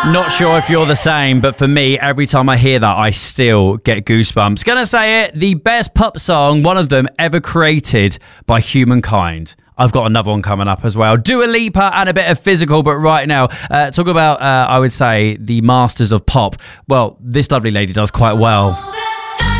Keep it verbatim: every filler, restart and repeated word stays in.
Not sure if you're the same, but for me, every time I hear that, I still get goosebumps. Gonna say it, the best pup song, one of them ever created by humankind. I've got another one coming up as well. Dua Lipa and a bit of physical, but right now, uh, talk about, uh, I would say, the masters of pop. Well, this lovely lady does quite well.